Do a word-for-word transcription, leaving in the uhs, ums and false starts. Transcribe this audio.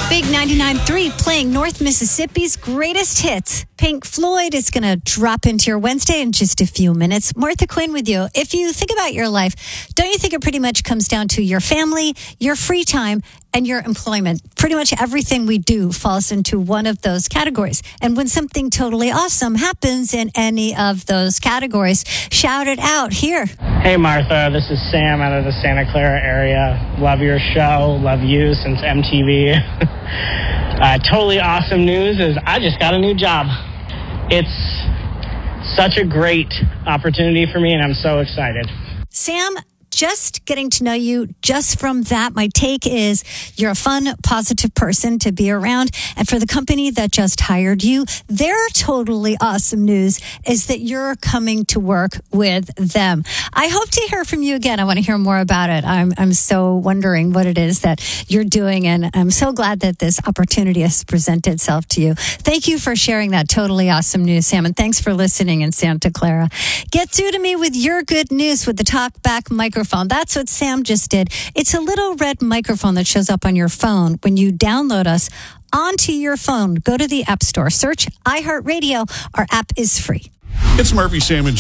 Big ninety-nine point three playing North Mississippi's greatest hits. Pink Floyd is going to drop into your Wednesday in just a few minutes. Martha Quinn with you. If you think about your life, don't you think it pretty much comes down to your family, your free time, and your employment? Pretty much everything we do falls into one of those categories. And when something totally awesome happens in any of those categories, shout it out here. Hey, Martha. This is Sam out of the Santa Clara area. Love your show. Love you since M T V. uh, totally awesome news is I just got a new job. It's such a great opportunity for me, and I'm so excited. Sam, just getting to know you just from that, my take is you're a fun, positive person to be around. And for the company that just hired you, their totally awesome news is that you're coming to work with them. I hope to hear from you again. I want to hear more about it. I'm I'm so wondering what it is that you're doing. And I'm so glad that this opportunity has presented itself to you. Thank you for sharing that totally awesome news, Sam. And thanks for listening in Santa Clara. Get through to me with your good news with the talkback microphone. That's what Sam just did. It's a little red microphone that shows up on your phone when you download us onto your phone. Go to the App Store, search iHeartRadio. Our app is free. It's Murphy, Sam, and